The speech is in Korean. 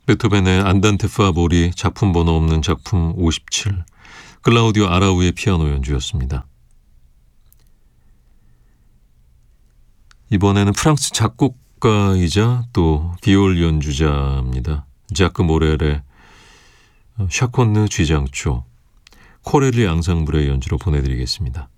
베토벤의 안단테 파보리 작품 번호 없는 작품 57, 클라우디오 아라우의 피아노 연주였습니다. 이번에는 프랑스 작곡가이자 또 비올 연주자입니다. 자크 모렐의 샤콘느 쥐장초, 코레리 앙상블의 연주로 보내드리겠습니다.